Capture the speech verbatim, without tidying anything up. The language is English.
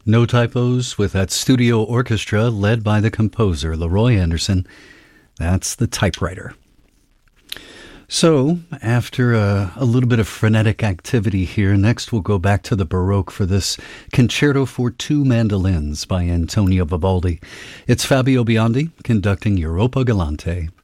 No Typos with that studio orchestra led by the composer, Leroy Anderson. That's The Typewriter. So, after a, a little bit of frenetic activity here, next we'll go back to the Baroque for this Concerto for Two Mandolins by Antonio Vivaldi. It's Fabio Biondi conducting Europa Galante.